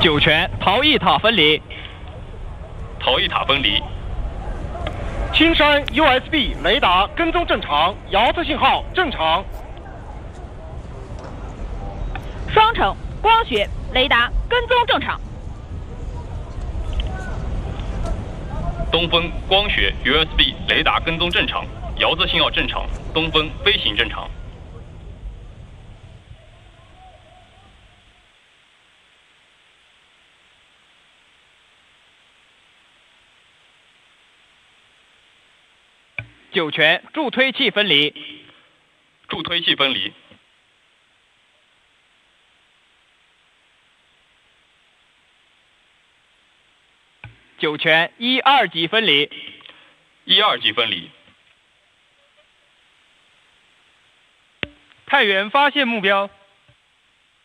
9全逃逸塔分离。 逃逸塔分离。 青山 USB 雷达跟踪正常，遥测信号正常。 双城光学雷达跟踪正常。 东风光学 USB 雷达跟踪正常，遥测信号正常，东风飞行正常。 9全助推器分离。 助推器分离。 9全1、2级分离。 1、2级分离。 太原发现目标。